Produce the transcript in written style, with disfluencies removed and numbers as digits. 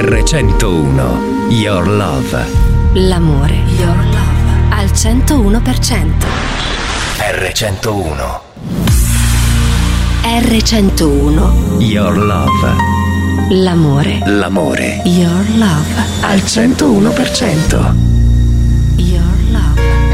R101, Your Love. L'amore, Your Love, al 101%. R101. R101, Your Love. l'amore, L'amore. Your Love, Al 101%.